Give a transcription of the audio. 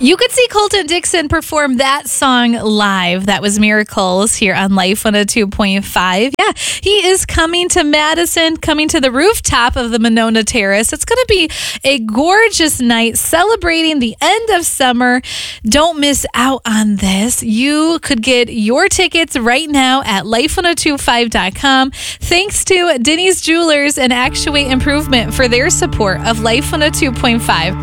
You could see Colton Dixon perform that song live. That was Miracles here on Life 102.5. Yeah, he is coming to Madison, coming to the rooftop of the Monona Terrace. It's going to be a gorgeous night celebrating the end of summer. Don't miss out on this. You could get your tickets right now at life1025.com. Thanks to Denny's Jewelers and Actuate Improvement for their support of Life 102.5.